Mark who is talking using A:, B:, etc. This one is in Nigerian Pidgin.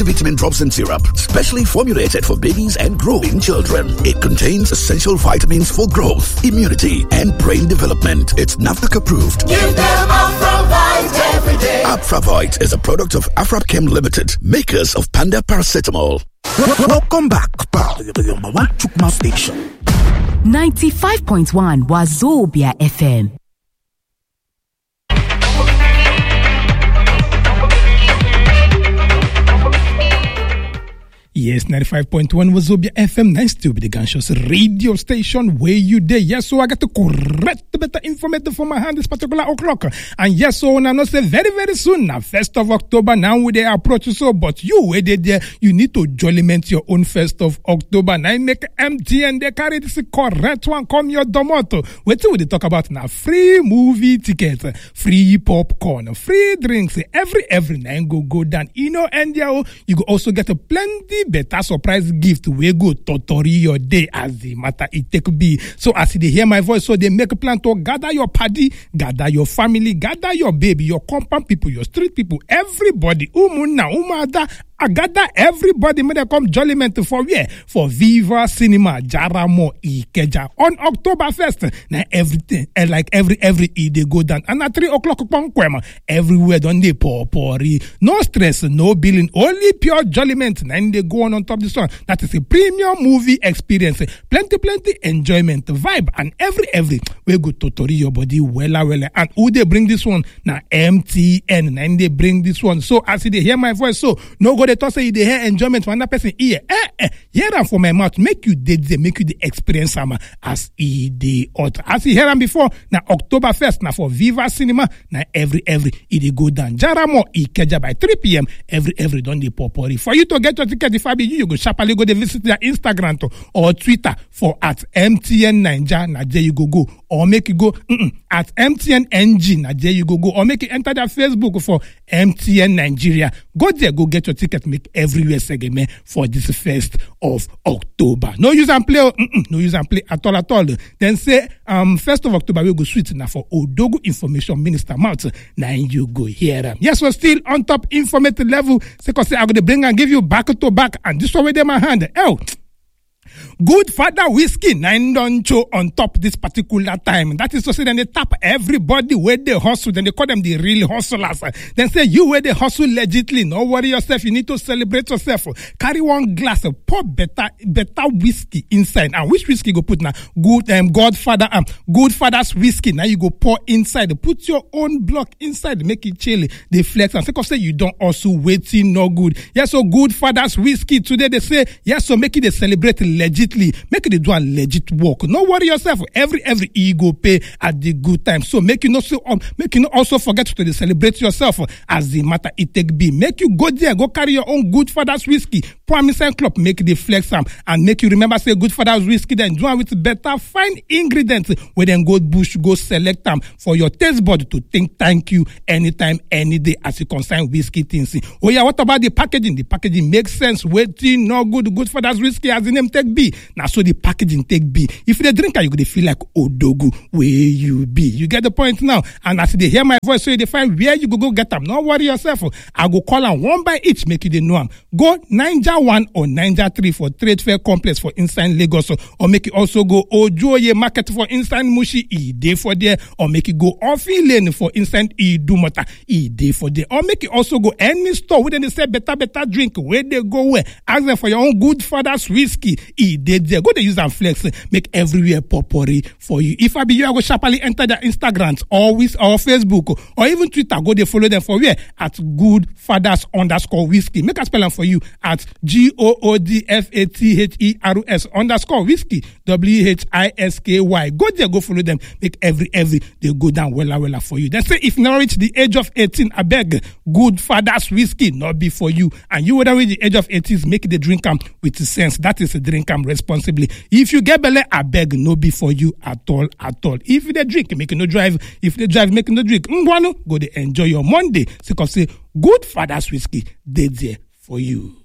A: Vitamin drops and syrup, specially formulated for babies and growing children. It contains essential vitamins for growth, immunity, and brain development. It's NAFDAC approved.
B: Give them Afravite every day.
A: Afravite is a product of Afrapchem Limited, makers of Panda Paracetamol.
C: Welcome back, the number one Chukma station.
D: 95.1 Wazobia FM.
E: Yes, 95.1 Wazobia FM. Nice to be the Ganshos radio station where you there. Yes, so I got to correct better information for my hand this particular o'clock. And yes, so now not say very, very soon. Now, 1st of October, now we they approach so, but you where they there, you need to jollyment your own 1st of October. Now make MTN, they carry this correct one, come your domoto. What do they talk about now? Free movie tickets, free popcorn, free drinks, every night go down. You know, and you go also get a plenty better surprise gift we go totori your day as the matter it take be. So as they hear my voice, so they make a plan to gather your party, gather your family, gather your baby, your compound people, your street people, everybody, umuna, umada, I gather everybody may they come jollyment for where? For Viva Cinema Jaramo Ikeja on October 1st. Now everything like every they go down. And at 3 o'clock everywhere don't they pori. No stress, no billing, only pure jollyment. Now they go on top of the sun. That is a premium movie experience. Plenty enjoyment, vibe, and every we go totori your body well. And who they bring this one? Now MTN. Now they bring this one. So as they hear my voice, so no go they talk say they hear enjoyment for another person ear. Hear them from my mouth. Make you did they make you the experience as the author. As you hear them before, now October 1st, now for Viva Cinema, now every they go down. Jaramo Ikeja by 3 p.m. Every don't they popori. For you to get your ticket, if I be you go sharply go to visit their Instagram to, or Twitter for at MTN Ninja. Now there you go. Or make you go at MTN NG. Now there you go. Or make you enter their Facebook for MTN Nigeria. Go there, go get your ticket. Make everywhere segment for this 1st of October. No use and play. No use and play at all. Then say 1st of October we go sweet now for Odogu Information Minister mouth. Now you go here. Yes, we're still on top informative level. Because I'm gonna bring and give you back to back, and this one with my hand. Good Father Whiskey, 9 don't show on top this particular time. That is to say, then they tap everybody where they hustle. Then they call them the real hustlers. Then say, you where they hustle legitly. No worry yourself. You need to celebrate yourself. Carry one glass of pour better whiskey inside. And which whiskey go put now? Good Godfather's whiskey. Now you go pour inside. Put your own block inside. Make it chilly. They flex. And say you don't also waiting no good. Yes, so Good Father's whiskey today they say, yes, so make it a celebrate legitly, make it do a legit work. No worry yourself. Every ego pay at the good time. So make you not also forget to celebrate yourself as the matter it take be. Make you go there, go carry your own Good Father's whiskey. Promise and Club make the flex and make you remember say Good Father's whiskey. Then do it with better fine ingredients. Where then go bush go select them for your taste bud to think thank you anytime any day as you concern whiskey things. Oh yeah, what about the packaging? The packaging makes sense. Waiting no Good Father's whiskey as the name take be. Now so the packaging take be. If they drink you gonna feel like Odogu where you be. You get the point now. And as they hear my voice, so they find where you go get them. Don't worry yourself. I go call them one by each, make you they know them. Go Ninja 1 or Ninja 3 for Trade Fair Complex for inside Lagos, or make you also go Ojoye Market for inside Mushi Ide for there, or make you go Offi Lane for inside Idumota Ide for there, or make you also go any store where they say better drink where they go where. Ask them for your own Good Father's whiskey. Ide there. Go to use and flex. Make everywhere potpourri for you. If I be you, I go sharply enter their Instagrams or Facebook or even Twitter. Go they follow them for where at Good Fathers _whiskey. Make a spell them for you at GOODFATHERS _whiskey WHISKY. Go there, go follow them. Make every they go down well for you. Then say if you never reach the age of 18, I beg Good Father's whiskey not be for you. And you would reach the age of 18, make the drink with sense. That is a drink responsibly. If you get belly, I beg no be for you at all. If they drink, make no drive. If they drive, make no drink. Go to enjoy your Monday. Because say Good Father's whiskey, they there for you.